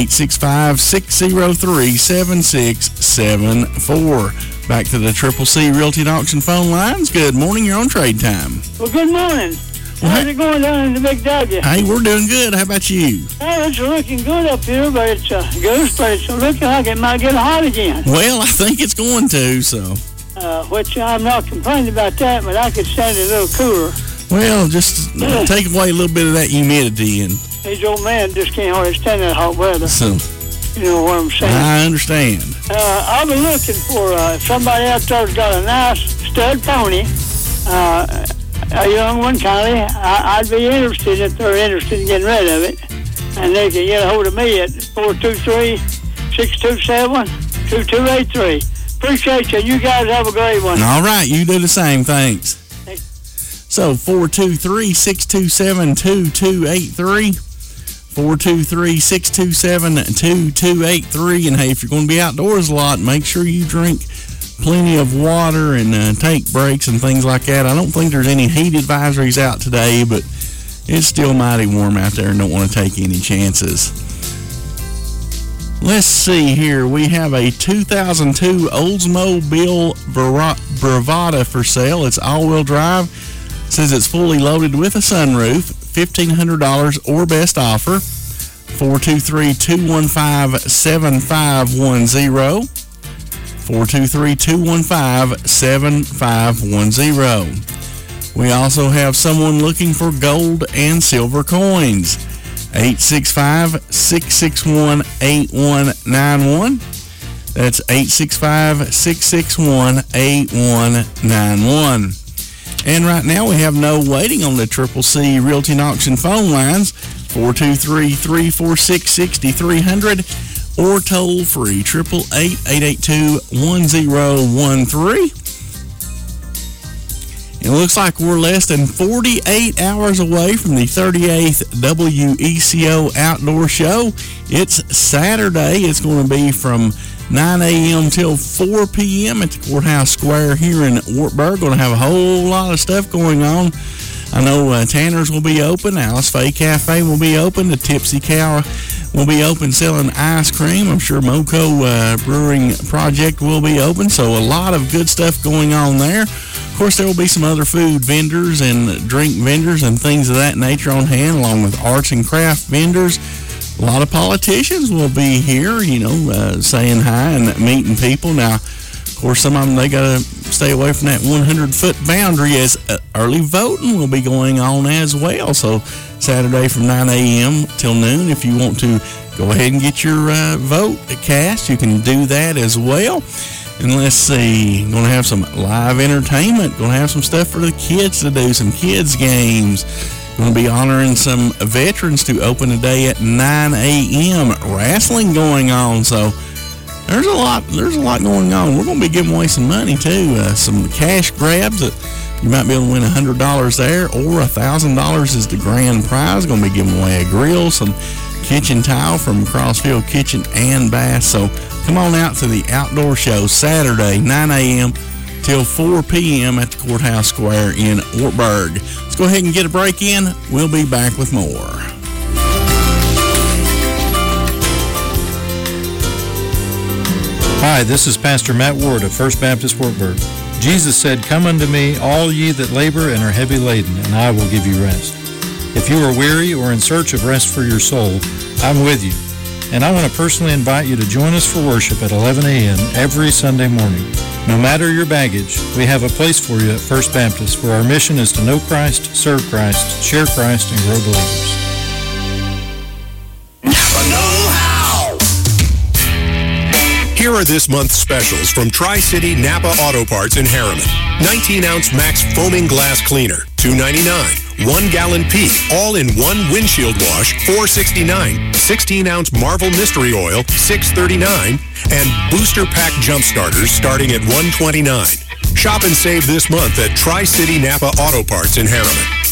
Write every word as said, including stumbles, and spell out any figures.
eight six five, six oh three, seven six seven four. Back to the Triple C Realty and Auction phone lines. Good morning. You're on Trade Time. Well, good morning. How's it going down in the Big W? Hey, we're doing good. How about you? Hey, it's looking good up here, but it's uh, goose, but it's looking like it might get hot again. Well, I think it's going to, so. Uh, which I'm not complaining about that, but I could stand it a little cooler. Well, just uh, take away a little bit of that humidity. And these old men just can't hardly stand that hot weather. So, you know what I'm saying? I understand. Uh, I'll be looking for uh, somebody out there's got a nice stud pony, uh, a young one, Connie. I, I'd be interested if they're interested in getting rid of it. And they can get a hold of me at four two three, six two seven, two two eight three. Appreciate you. You guys have a great one. All right. You do the same. Thanks. Thanks. So, four two three, six two seven, two two eight three. four two three, six two seven, two two eight three. And, hey, if you're going to be outdoors a lot, make sure you drink plenty of water and uh, take breaks and things like that. I don't think there's any heat advisories out today, but it's still mighty warm out there and don't want to take any chances. Let's see here. We have a two thousand two Oldsmobile Bravada for sale. It's all-wheel drive. It says it's fully loaded with a sunroof. fifteen hundred dollars or best offer. four two three, two one five, seven five one zero. four two three, two one five, seven five one zero. We also have someone looking for gold and silver coins. eight six five, six six one, eight one nine one. That's eight six five, six six one, eight one nine one. And right now we have no waiting on the Triple C Realty and Auction phone lines, four two three, three four six, six three zero zero or toll free, eight eight eight, eight eight two, one zero one three. It looks like we're less than forty-eight hours away from the thirty-eighth W E C O Outdoor Show. It's Saturday. It's going to be from nine a.m. till four p.m. at the Courthouse Square here in Wartburg. Going to have a whole lot of stuff going on. I know uh, Tanner's will be open. Alice Faye Cafe will be open. The Tipsy Cow will be open selling ice cream. I'm sure Moco uh, Brewing Project will be open. So a lot of good stuff going on there. Of course, there will be some other food vendors and drink vendors and things of that nature on hand, along with arts and craft vendors. A lot of politicians will be here, you know, uh, saying hi and meeting people. Now, of course, some of them, they got to stay away from that hundred-foot boundary, as uh, early voting will be going on as well. So, Saturday from nine a.m. till noon, if you want to go ahead and get your uh, vote cast, you can do that as well. And let's see, going to have some live entertainment, going to have some stuff for the kids to do, some kids games. Going to be honoring some veterans to open today at nine a.m. Wrestling going on, so there's a lot. There's a lot going on. We're going to be giving away some money too, uh, some cash grabs that you might be able to win a hundred dollars there, or a thousand dollars is the grand prize. Going to be giving away a grill, some kitchen tile from Crossfield Kitchen and Bath. So come on out to the outdoor show Saturday, nine a.m. till four p.m. at the Courthouse Square in Wartburg. Let's go ahead and get a break in. We'll be back with more. Hi, this is Pastor Matt Ward of First Baptist Wartburg. Jesus said, "Come unto me, all ye that labor and are heavy laden, and I will give you rest." If you are weary or in search of rest for your soul, I'm with you. And I want to personally invite you to join us for worship at eleven a.m. every Sunday morning. No matter your baggage, we have a place for you at First Baptist, where our mission is to know Christ, serve Christ, share Christ, and grow believers. Napa know-how! Here are this month's specials from Tri-City Napa Auto Parts in Harriman. nineteen ounce Max Foaming Glass Cleaner, two ninety-nine. one gallon Peak, all in one windshield wash, four sixty-nine. sixteen ounce Marvel Mystery Oil, six thirty-nine. And Booster Pack Jump Starters starting at one twenty-nine. Shop and save this month at Tri-City Napa Auto Parts in Harriman.